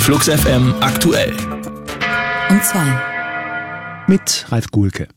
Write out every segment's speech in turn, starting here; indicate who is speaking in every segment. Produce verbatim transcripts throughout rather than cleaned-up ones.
Speaker 1: Flux F M aktuell.
Speaker 2: Um zwei.
Speaker 3: Mit Ralf Guhlke.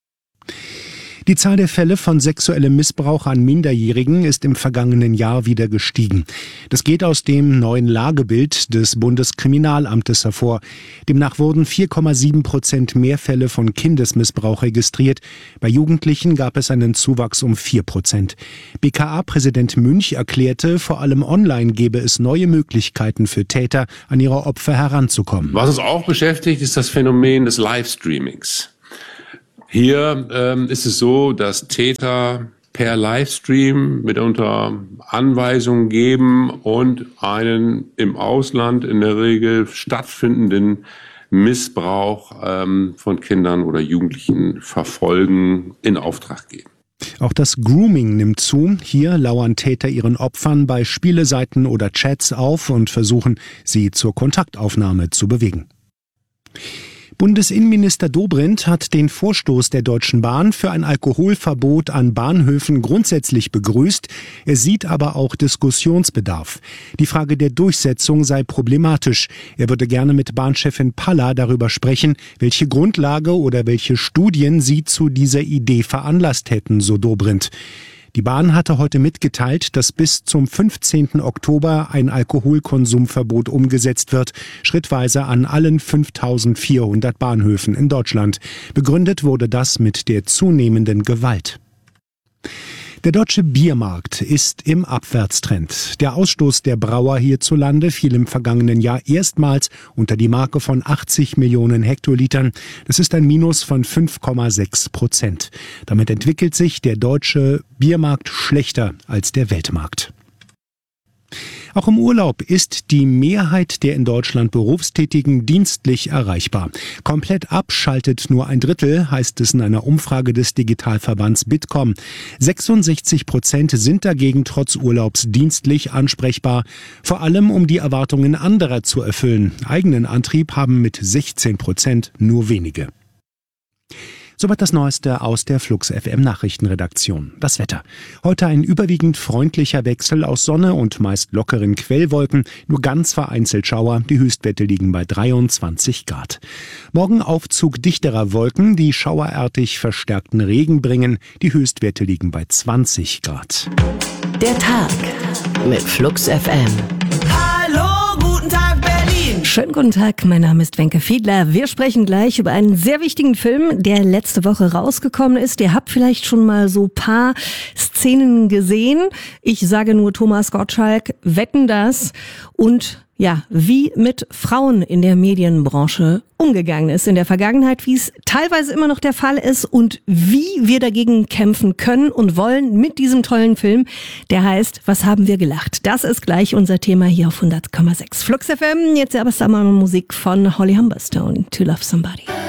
Speaker 3: Die Zahl der Fälle von sexuellem Missbrauch an Minderjährigen ist im vergangenen Jahr wieder gestiegen. Das geht aus dem neuen Lagebild des Bundeskriminalamtes hervor. Demnach wurden vier Komma sieben Prozent mehr Fälle von Kindesmissbrauch registriert. Bei Jugendlichen gab es einen Zuwachs um vier Prozent. B K A-Präsident Münch erklärte, vor allem online gebe es neue Möglichkeiten für Täter, an ihre Opfer heranzukommen.
Speaker 4: Was uns auch beschäftigt, ist das Phänomen des Livestreamings. Hier ähm, ist es so, dass Täter per Livestream mitunter Anweisungen geben und einen im Ausland in der Regel stattfindenden Missbrauch ähm, von Kindern oder Jugendlichen verfolgen, in Auftrag geben.
Speaker 3: Auch das Grooming nimmt zu. Hier lauern Täter ihren Opfern bei Spieleseiten oder Chats auf und versuchen, sie zur Kontaktaufnahme zu bewegen. Bundesinnenminister Dobrindt hat den Vorstoß der Deutschen Bahn für ein Alkoholverbot an Bahnhöfen grundsätzlich begrüßt. Er sieht aber auch Diskussionsbedarf. Die Frage der Durchsetzung sei problematisch. Er würde gerne mit Bahnchefin Palla darüber sprechen, welche Grundlage oder welche Studien sie zu dieser Idee veranlasst hätten, so Dobrindt. Die Bahn hatte heute mitgeteilt, dass bis zum fünfzehnten Oktober ein Alkoholkonsumverbot umgesetzt wird, schrittweise an allen fünftausendvierhundert Bahnhöfen in Deutschland. Begründet wurde das mit der zunehmenden Gewalt. Der deutsche Biermarkt ist im Abwärtstrend. Der Ausstoß der Brauer hierzulande fiel im vergangenen Jahr erstmals unter die Marke von achtzig Millionen Hektolitern. Das ist ein Minus von fünf Komma sechs Prozent. Damit entwickelt sich der deutsche Biermarkt schlechter als der Weltmarkt. Auch im Urlaub ist die Mehrheit der in Deutschland Berufstätigen dienstlich erreichbar. Komplett abschaltet nur ein Drittel, heißt es in einer Umfrage des Digitalverbands Bitkom. sechsundsechzig Prozent sind dagegen trotz Urlaubs dienstlich ansprechbar, vor allem um die Erwartungen anderer zu erfüllen. Eigenen Antrieb haben mit sechzehn Prozent nur wenige. Soweit das Neueste aus der Flux F M Nachrichtenredaktion. Das Wetter. Heute ein überwiegend freundlicher Wechsel aus Sonne und meist lockeren Quellwolken. Nur ganz vereinzelt Schauer. Die Höchstwerte liegen bei dreiundzwanzig Grad. Morgen Aufzug dichterer Wolken, die schauerartig verstärkten Regen bringen. Die Höchstwerte liegen bei zwanzig Grad.
Speaker 2: Der Tag mit Flux F M.
Speaker 5: Schönen guten Tag, mein Name ist Wenke Fiedler. Wir sprechen gleich über einen sehr wichtigen Film, der letzte Woche rausgekommen ist. Ihr habt vielleicht schon mal so paar Szenen gesehen. Ich sage nur Thomas Gottschalk, Wetten, das und ja, wie mit Frauen in der Medienbranche umgegangen ist in der Vergangenheit, wie es teilweise immer noch der Fall ist und wie wir dagegen kämpfen können und wollen mit diesem tollen Film, der heißt Was haben wir gelacht? Das ist gleich unser Thema hier auf hundert Komma sechs Flux F M. Jetzt aber mal Musik von Holly Humberstone, To Love Somebody.